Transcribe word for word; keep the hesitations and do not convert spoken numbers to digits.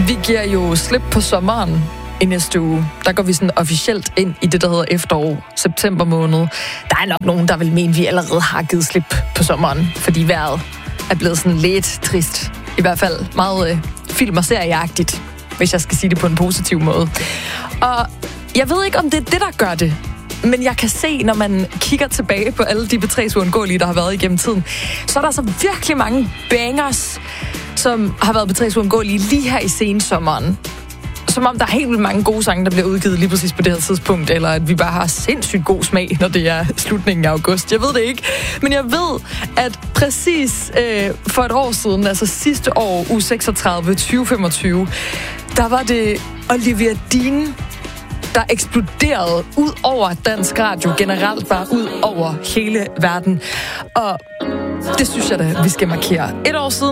Vi giver jo slip på sommeren i næste uge. Der går vi sådan officielt ind i det, der hedder efterår, september måned. Der er nok nogen, der vil mene, at vi allerede har givet slip på sommeren, fordi vejret er blevet sådan lidt trist. I hvert fald meget øh, film- og serieagtigt, hvis jeg skal sige det på en positiv måde. Og jeg ved ikke, om det er det, der gør det. Men jeg kan se, når man kigger tilbage på alle de B tre's uundgåelige, der har været igennem tiden, så er der så virkelig mange bangers, som har været B tre's uundgåelige lige her i sensommeren. Som om der er helt vildt mange gode sange, der bliver udgivet lige præcis på det her tidspunkt, eller at vi bare har sindssygt god smag, når det er slutningen af august. Jeg ved det ikke, men jeg ved, at præcis øh, for et år siden, altså sidste år, uge seksogtredive tyve femogtyve, der var det Olivia Dean, der eksploderede ud over dansk radio, generelt bare ud over hele verden. Og det synes jeg da, vi skal markere. Et år siden